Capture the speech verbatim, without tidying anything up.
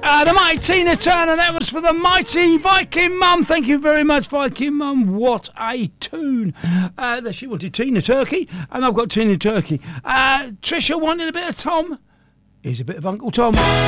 Uh, the mighty Tina Turner, that was for the mighty Viking Mum. Thank you very much, Viking Mum. What a tune. Uh, she wanted Tina Turkey, and I've got Tina Turkey. Uh, Trisha wanted a bit of Tom. Here's a bit of Uncle Tom.